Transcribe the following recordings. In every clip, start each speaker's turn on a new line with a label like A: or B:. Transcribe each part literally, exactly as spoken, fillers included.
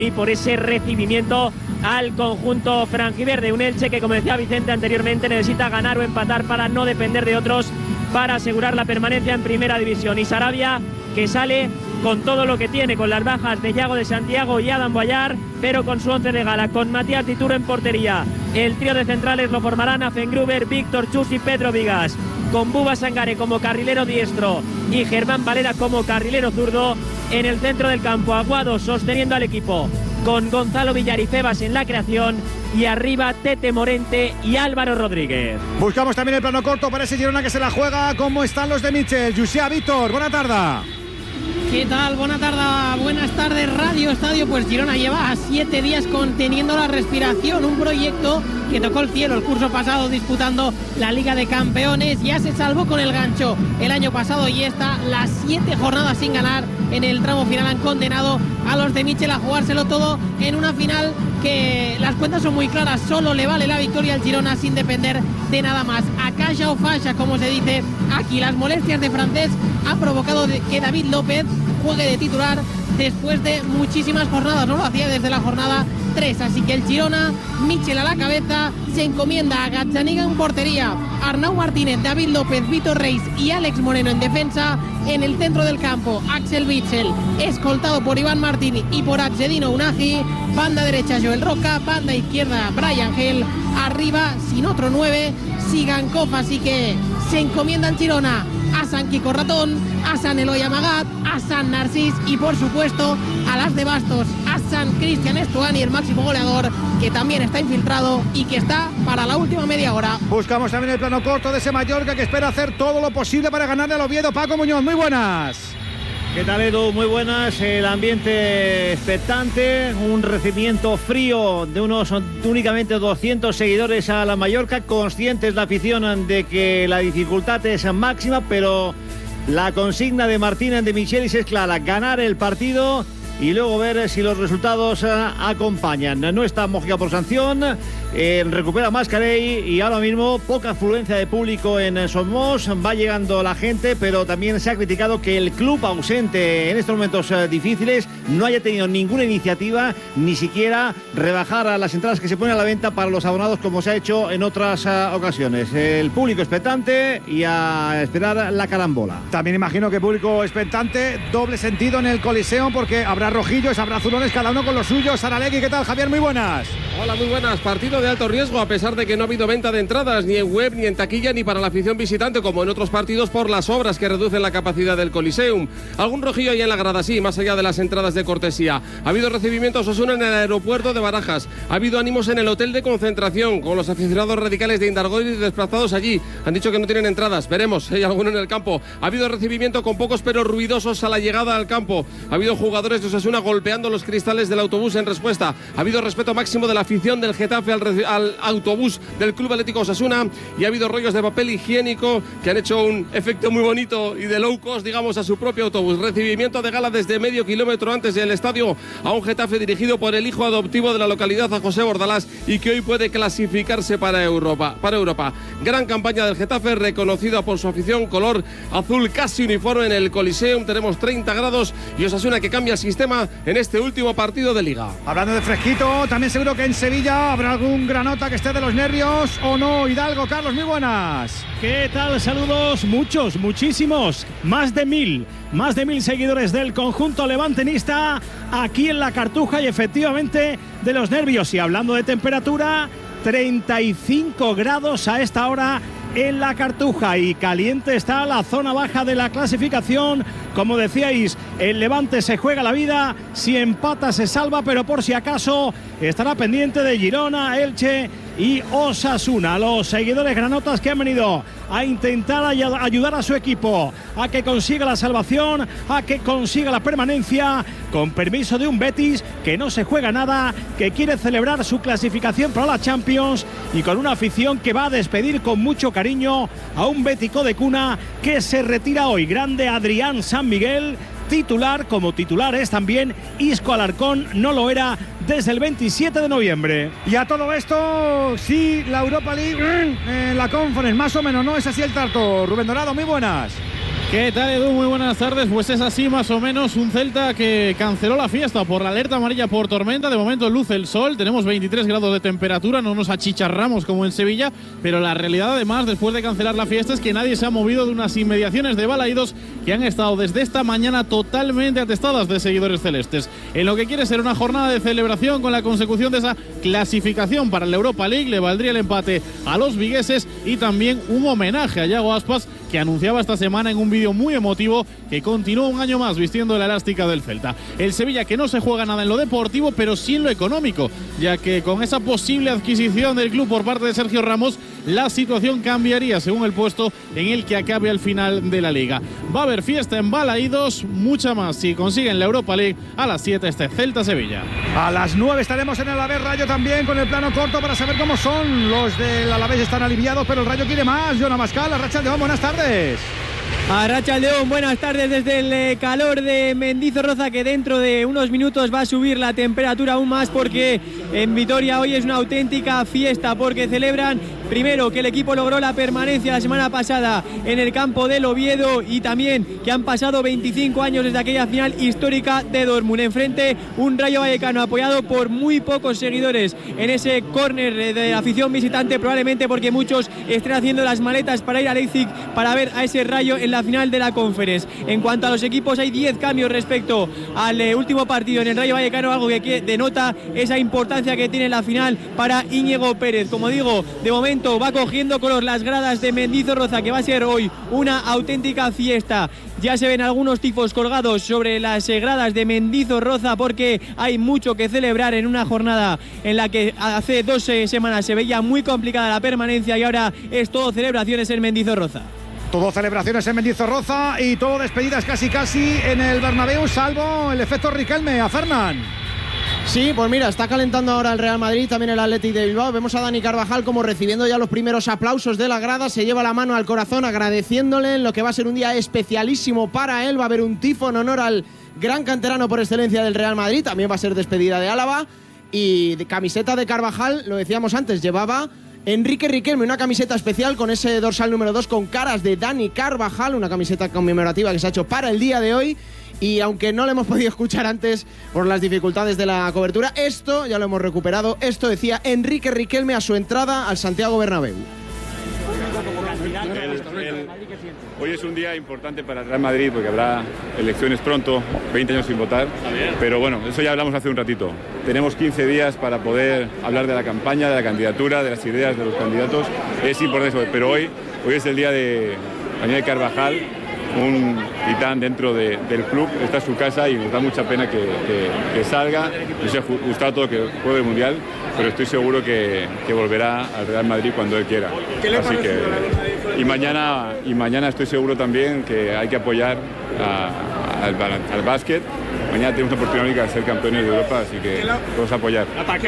A: y por ese recibimiento al conjunto franjiverde. Un Elche que, como decía Vicente anteriormente, necesita ganar o empatar para no depender de otros, para asegurar la permanencia en primera división. Y Sarabia, que sale con todo lo que tiene, con las bajas de Yago de Santiago y Adam Boyar, pero con su once de gala, con Matías Dituro en portería. El trío de centrales lo formarán Afengruber, Víctor Chus y Pedro Vigas, con Buba Sangare como carrilero diestro y Germán Valera como carrilero zurdo. En el centro del campo, Aguado sosteniendo al equipo, con Gonzalo Villar y Febas en la creación, y arriba Tete Morente y Álvaro Rodríguez.
B: Buscamos también el plano corto para ese Girona que se la juega. ¿Cómo están los de Michel? Yusia, Víctor, buena tarde.
C: ¿Qué tal? Buena tarde, buenas tardes, Radio Estadio. Pues Girona lleva siete días conteniendo la respiración, un proyecto que tocó el cielo el curso pasado disputando la Liga de Campeones. Ya se salvó con el gancho el año pasado y está las siete jornadas sin ganar. En el tramo final han condenado a los de Michel a jugárselo todo en una final que las cuentas son muy claras. Solo le vale la victoria al Girona sin depender de nada más. A calla o falla, como se dice aquí. Las molestias de Francés han provocado que David López juegue de titular después de muchísimas jornadas. No lo hacía desde la jornada tres, así que el Girona, Michel a la cabeza, se encomienda a Gazzaniga en portería, Arnau Martínez, David López, Vitor Reis y Alex Moreno en defensa. En el centro del campo, Axel Witsel, escoltado por Iván Martín y por Axedino Unagi. Banda derecha, Joel Roca. Banda izquierda, Brian Gel. Arriba, sin otro nueve, Sigankov. Así que se encomiendan Girona a San Quico Ratón, a San Eloy Amagat, a San Narcís y por supuesto a las de Bastos, a San Cristian Estuani, el máximo goleador, que también está infiltrado y que está para la última media hora.
B: Buscamos también el plano corto de ese Mallorca que espera hacer todo lo posible para ganarle al Oviedo. Paco Muñoz, muy buenas.
D: ¿Qué tal, Edu? Muy buenas. El ambiente expectante, un recibimiento frío de unos únicamente doscientos seguidores a la Mallorca, conscientes la afición de que la dificultad es máxima, pero la consigna de Martínez de Michelis es clara: ganar el partido y luego ver si los resultados acompañan. No está Mojica por sanción, eh, recupera Mascarell y ahora mismo poca afluencia de público en Somos. Va llegando la gente, pero también se ha criticado que el club, ausente en estos momentos eh, difíciles, no haya tenido ninguna iniciativa, ni siquiera rebajar a las entradas que se ponen a la venta para los abonados como se ha hecho en otras uh, ocasiones. El público expectante y a esperar la carambola.
B: También imagino que público expectante, doble sentido en el Coliseum, porque habrá rojillos, habrá azulones, cada uno con los suyos. Saralegui, ¿qué tal, Javier? Muy buenas.
E: Hola, muy buenas. Partido de alto riesgo, a pesar de que no ha habido venta de entradas ni en web ni en taquilla ni para la afición visitante, como en otros partidos, por las obras que reducen la capacidad del Coliseum. Algún rojillo hay en la grada, sí, más allá de las entradas de cortesía. Ha habido recibimientos Osasuna en el aeropuerto de Barajas. Ha habido ánimos en el hotel de concentración, con los aficionados radicales de Indargüell desplazados allí. Han dicho que no tienen entradas. Veremos si hay alguno en el campo. Ha habido recibimiento con pocos pero ruidosos a la llegada al campo. Ha habido jugadores de Osasuna golpeando los cristales del autobús en respuesta. Ha habido respeto máximo de la afición del Getafe al, al autobús del Club Atlético Osasuna, y ha habido rollos de papel higiénico que han hecho un efecto muy bonito y de low cost, digamos, a su propio autobús. Recibimiento de gala desde medio kilómetro antes del estadio a un Getafe dirigido por el hijo adoptivo de la localidad, a José Bordalás, y que hoy puede clasificarse para Europa. Para Europa. Gran campaña del Getafe, reconocida por su afición, color azul casi uniforme en el Coliseum. Tenemos treinta grados y Osasuna que cambia el sistema en este último partido de Liga.
B: Hablando de fresquito, también seguro que en Sevilla habrá algún granota que esté de los nervios, ¿o no? Hidalgo, Carlos, muy buenas.
F: ¿Qué tal? Saludos, muchos, muchísimos, más de mil, más de mil seguidores del conjunto levantinista aquí en la Cartuja, y efectivamente de los nervios. Y hablando de temperatura, treinta y cinco grados a esta hora en la Cartuja, y caliente está la zona baja de la clasificación. Como decíais, el Levante se juega la vida, si empata se salva, pero por si acaso estará pendiente de Girona, Elche y Osasuna. Los seguidores granotas que han venido a intentar ay- ayudar a su equipo a que consiga la salvación, a que consiga la permanencia, con permiso de un Betis que no se juega nada, que quiere celebrar su clasificación para la Champions, y con una afición que va a despedir con mucho cariño a un bético de cuna que se retira hoy. Grande Adrián San Miguel, titular, como titular es también Isco Alarcón, no lo era desde el veintisiete de noviembre.
B: Y a todo esto, sí, la Europa League, eh, la Conference, más o menos, ¿no? Es así el trato. Rubén Dorado, muy buenas.
F: ¿Qué tal, Edu? Muy buenas tardes. Pues es así más o menos, un Celta que canceló la fiesta por la alerta amarilla por tormenta. De momento luce el sol, tenemos veintitrés grados de temperatura, no nos achicharramos como en Sevilla, pero la realidad además después de cancelar la fiesta es que nadie se ha movido de unas inmediaciones de Balaídos que han estado desde esta mañana totalmente atestadas de seguidores celestes. En lo que quiere ser una jornada de celebración con la consecución de esa clasificación para la Europa League, le valdría el empate a los vigueses y también un homenaje a Yago Aspas, que anunciaba esta semana en un vídeo muy emotivo que continúa un año más vistiendo la elástica del Celta. El Sevilla que no se juega nada en lo deportivo, pero sí en lo económico, ya que con esa posible adquisición del club por parte de Sergio Ramos, la situación cambiaría según el puesto en el que acabe al final de la Liga. Va a haber fiesta en Balaídos, mucha más si consiguen la Europa League. A las siete este Celta-Sevilla.
B: A las nueve estaremos en el Alavés Rayo también con el plano corto para saber cómo son. Los del Alavés están aliviados, pero el Rayo quiere más. Joan Abascal, Arratsaldeon, buenas tardes.
G: Arratsaldeon, buenas tardes desde el eh, calor de Mendizorroza, que dentro de unos minutos va a subir la temperatura aún más, porque en Vitoria hoy es una auténtica fiesta, porque celebran primero que el equipo logró la permanencia la semana pasada en el campo del Oviedo y también que han pasado veinticinco años desde aquella final histórica de Dortmund. Enfrente un Rayo Vallecano apoyado por muy pocos seguidores en ese córner de la afición visitante, probablemente porque muchos estén haciendo las maletas para ir a Leipzig para ver a ese Rayo en la final de la Conference. En cuanto a los equipos, hay diez cambios respecto al eh, último partido en el Rayo Vallecano, algo que, que denota esa importancia que tiene la final para Íñigo Pérez. Como digo, de momento va cogiendo color las gradas de Mendizorroza, que va a ser hoy una auténtica fiesta. Ya se ven algunos tifos colgados sobre las gradas de Mendizorroza, porque hay mucho que celebrar en una jornada en la que hace dos semanas se veía muy complicada la permanencia y ahora es todo celebraciones en Mendizorroza.
B: Todo celebraciones en Mendizorroza y todo despedidas casi casi en el Bernabéu, salvo el efecto Riquelme. A Fernán.
H: Sí, pues mira, está calentando ahora el Real Madrid, también el Athletic de Bilbao. Vemos a Dani Carvajal como recibiendo ya los primeros aplausos de la grada. Se lleva la mano al corazón agradeciéndole en lo que va a ser un día especialísimo para él. Va a haber un tifo en honor al gran canterano por excelencia del Real Madrid. También va a ser despedida de Álava. Y de camiseta de Carvajal, lo decíamos antes, llevaba Enrique Riquelme, una camiseta especial con ese dorsal número dos con caras de Dani Carvajal, una camiseta conmemorativa que se ha hecho para el día de hoy. Y aunque no lo hemos podido escuchar antes por las dificultades de la cobertura, esto ya lo hemos recuperado. Esto decía Enrique Riquelme a su entrada al Santiago Bernabéu.
I: El, el, hoy es un día importante para el Real Madrid porque habrá elecciones pronto, veinte años sin votar, pero bueno, eso ya hablamos hace un ratito. Tenemos quince días para poder hablar de la campaña, de la candidatura, de las ideas de los candidatos. Es importante eso, pero hoy, hoy es el día de Daniel Carvajal, un titán dentro de, del club. Está en su casa y nos da mucha pena que, que, que salga. Nos ha gustado todo que juegue el Mundial, pero estoy seguro que, que volverá al Real Madrid cuando él quiera. Así que, y mañana, y mañana estoy seguro también que hay que apoyar a, al, al básquet. Mañana tenemos una oportunidad de ser campeones de Europa, así que vamos a apoyar.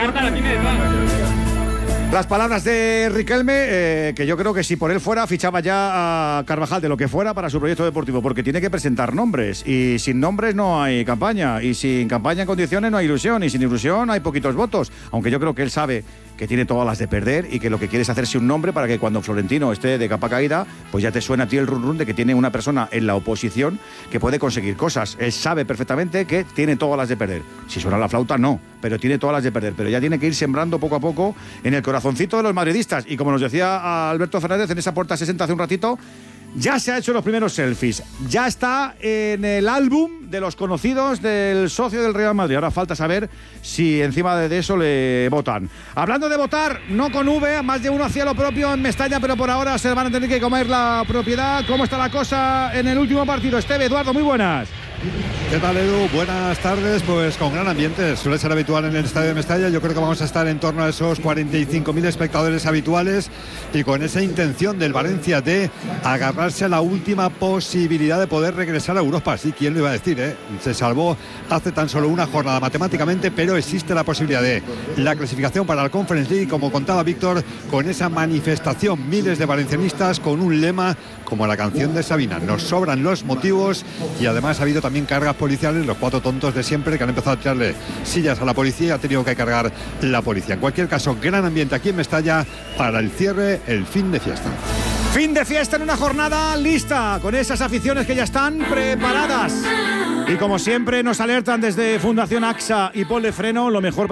B: Las palabras de Riquelme, eh, que yo creo que si por él fuera, fichaba ya a Carvajal de lo que fuera para su proyecto deportivo, porque tiene que presentar nombres, y sin nombres no hay campaña, y sin campaña en condiciones no hay ilusión, y sin ilusión hay poquitos votos, aunque yo creo que él sabe que tiene todas las de perder y que lo que quiere es hacerse un nombre para que cuando Florentino esté de capa caída, pues ya te suena a ti el run run de que tiene una persona en la oposición que puede conseguir cosas. Él sabe perfectamente que tiene todas las de perder. Si suena la flauta, no, pero tiene todas las de perder. Pero ya tiene que ir sembrando poco a poco en el corazoncito de los madridistas. Y como nos decía Alberto Fernández en esa puerta sesenta hace un ratito, ya se ha hecho los primeros selfies. Ya está en el álbum de los conocidos del socio del Real Madrid. Ahora falta saber si encima de eso le votan. Hablando de votar, no con V, más de uno hacía lo propio en Mestalla, pero por ahora se van a tener que comer la propiedad. ¿Cómo está la cosa en el último partido? Esteve, Eduardo, muy buenas.
J: ¿Qué tal, Edu? Buenas tardes. Pues con gran ambiente, suele ser habitual en el estadio de Mestalla. Yo creo que vamos a estar en torno a esos cuarenta y cinco mil espectadores habituales y con esa intención del Valencia de agarrarse a la última posibilidad de poder regresar a Europa. Sí, ¿quién lo iba a decir? Eh? Se salvó hace tan solo una jornada matemáticamente, pero existe la posibilidad de la clasificación para la Conference League, como contaba Víctor, con esa manifestación, miles de valencianistas con un lema como la canción de Sabina: nos sobran los motivos. Y además ha habido también cargas policiales, los cuatro tontos de siempre que han empezado a tirarle sillas a la policía y ha tenido que cargar la policía. En cualquier caso, gran ambiente aquí en Mestalla para el cierre, el fin de fiesta.
B: Fin de fiesta en una jornada lista, con esas aficiones que ya están preparadas. Y como siempre nos alertan desde Fundación AXA y Ponle Freno, lo mejor